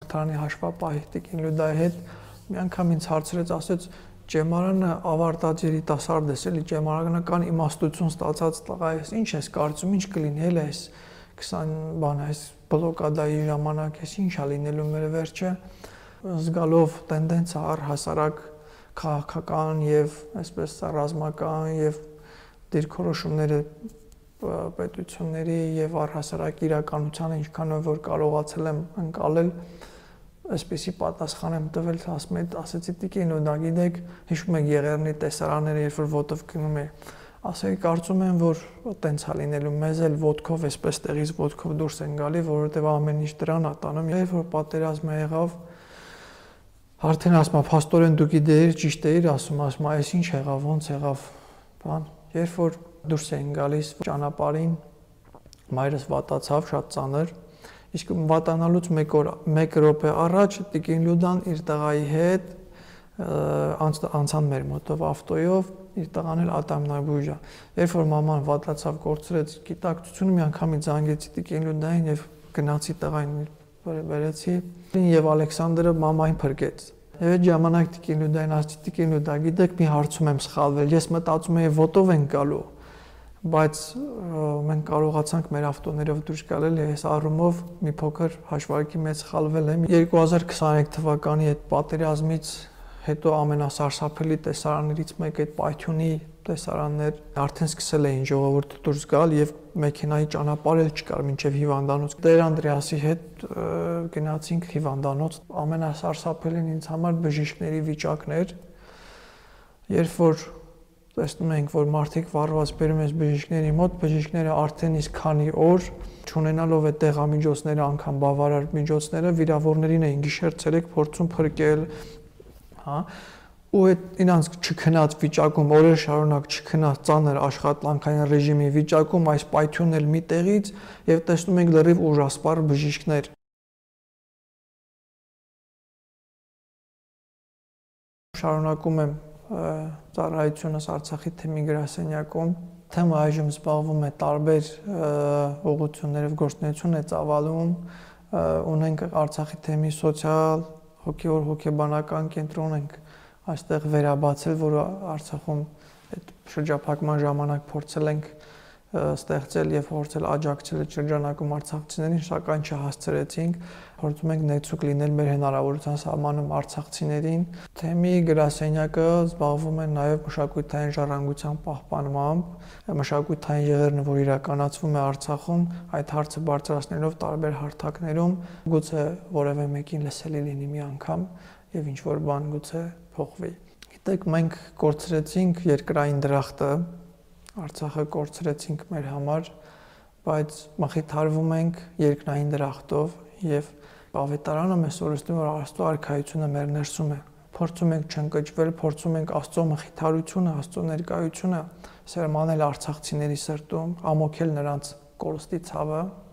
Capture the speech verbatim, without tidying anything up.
մկրտարանի հաշվապահի Տիկին Լյուդայի հետ մի անգամ ինձ հարցրեց, ասեց ճեմարանը ավարտած երիտասարդ ես, էլի ճեմարանական իմաստություն ստացած տղա ես, ինչ ես կարծում, ինչ կլինի, էլ այս քսան բան այս բլոկադայի ժամանակ էս ինչ է լինելու մեր վերջը, զգալով տենդենսը առհասարակ քաղաքական եւ այսպես ռազմական եւ դիրքորոշումները պետությունների եւ առհասարակ իրականությանը ինչքան որ կարողացել եմ ընկալել, այսպեսի պատասխան եմ տվել, ասում եմ, ասեցի Տիկին Լյուդա, գիտեք, հիշում եք Եղեռնի տեսարանները, երբ որ ոտով գնում է, ասեի, կարծում եմ, որ տենց է լինելու, մեզ էլ ոտքով, այսպես տեղից ոտքով դուրս են գալի, որովհետեւ ամեն ինչ դրան է տանում, երբ որ պատերազմը եղավ, արդեն ասում եմ, փաստորեն դու գիտեիր, ճիշտ էիր ասում, ասում եմ, այս ինչ եղավ, ոնց եղավ, բան, երբ որ դուրս էին գալիս ճանապարհին, մայրս վատացավ շատ ծանր, իսկ վատանալուց մեկ օր, մեկ րոպե առաջ Տիկին Լյուդան իր տղայի հետ անցան մեր մոտով ավտոյով, իր տղան էլ ատամնաբույժ է։ Երբ որ մաման վատացավ, կորցրեց գիտակցությունը, մի անգամից զանգեցի Տիկին Լյուդային եւ գնացի տղային վերեցի եւ Ալեքսանդրը մամային փրկեց։ Եվ այդ ժամանակ Տիկին Լյուդային ասացի, Տիկին Լյուդա, գիտեք, մի հարցում եմ սխալվել, ես մտածում եի ոտով են գալու, բայց մենք կարողացանք մեր ավտոներով դուրս գալ, ես առումով մի փոքր հաշվարկի մեջ սխալվել եմ։ երկու հազար քսաներեք թվականի այդ պատերազմից հետո ամենասարսափելի տեսարաններից մեկը այդ Պայթյունի տեսարաններ արդեն սկսել էին ժողովուրդը դուրս գալ եւ մեքենայի ճանապարհ էլ չկար մինչեւ հիվանդանոց։ Տեր Անդրեասի հետ գնացինք հիվանդանոց, ամենասարսափելին ինձ համար բժիշկների վիճակն էր, երբ որ տեսնում ենք, որ մարդիկ վառված բերում են բժիշկների մոտ, բժիշկները արդեն իսկ քանի օր չունենալով այդ դեղամիջոցները, անգամ բավարար միջոցները վիրավորներին էին գիշեր-ցերեկ փորձում փրկել, հա, ու այդ ինձ չքնած վիճակում, օրեր շարունակ չքնած ծանր աշխատանքային ռեժիմի վիճակում այս Պայթյունն էլ մի տեղից եւ տեսնում ենք լրիվ ուժասպառ բժիշկներ։ Շարունակում եմ ծառայությունս Արցախի թեմի գրասենյակում, թեմը այժմ զբաղվում է տարբեր ուղղություններով գործունեություն է ծավալում, ունենք Արցախի թեմի սոցիալ, հոգեոր հոգեբանական կենտրոն ենք այստեղ վերաբացել, որը Արցախում այդ շրջափակման ժամանակ փորձել ենք ստեղծել եւ փորձել աջակցել այդ շրջանակում արցախցիներին, սակայն չհասցրեցինք, փորձում ենք ներծուկ լինել մեր հնարավորության սահմանում արցախցիներին։ Թեմի գրասենյակը զբաղվում է նաեւ մշակութային ժառանգության պահպանմամբ, մշակութային եղերնը, որ իրականացվում է Արցախում, այդ հարցը բարձրացնելով տարբեր հարթակներում, գուցե որևէ մեկին լսելի լինի մի անգամ եւ ինչ որ բան գուցե փոխվի։ Գիտեք, մենք կորցրեցինք երկրային դրախտը, Արցախը կորցրեցինք մեր համար, բայց մխիթարվում ենք երկնային դրախտով եւ ավետարանը մեզ օրհասում որ Աստծո արքայությունը մեր ներսում է։ Փորձում ենք չընկճվել, փորձում ենք Աստծո մխիթարությունը, Աստծո ներկայությունը սերմանել արցախցիների սրտում, ամոքել նրանց կորստի ցավը